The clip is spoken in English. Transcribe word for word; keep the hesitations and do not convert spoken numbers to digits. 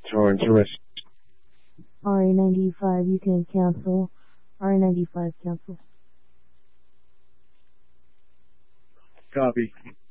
Torrance arrest. R A ninety-five, you can cancel. R A ninety-five, cancel. Copy.